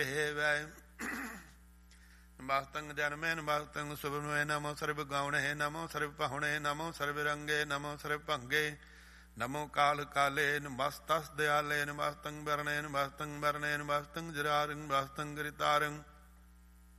ਵੈ ਨਮਸਤੰ ਜਨਮੇ ਨਮਸਤੰ ਸੁਭਮੇ ਨਮੋ ਸਰਬ ਗਾਉਣੇ ਨਮੋ ਸਰਬ ਪਾਹੁਣੇ ਨਮੋ ਸਰਬ ਰੰਗੇ ਨਮੋ ਸਰਬ ਭੰਗੇ ਨਮੋ ਕਾਲ ਕਾਲੇ ਨਮਸਤਸ ਦਿਆਲੇ ਨਮਸਤੰ ਵਰਣੇ ਨਮਸਤੰ ਵਰਣੇ ਨਮਸਤੰ ਜਰਾਰਿੰ ਨਮਸਤੰ ਗਰਿਤਾਰੰ